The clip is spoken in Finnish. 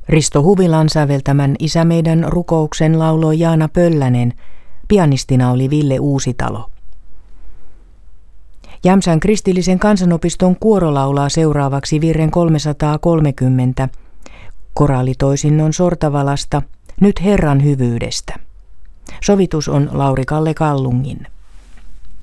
Risto Huvilan säveltämän Isä meidän rukouksen lauloi Jaana Pöllänen, pianistina oli Ville Uusitalo. Jämsän kristillisen kansanopiston kuoro laulaa seuraavaksi virren 330, koraalitoisinnon Sortavalasta, Nyt Herran hyvyydestä. Sovitus on Lauri Kalle Kallungin.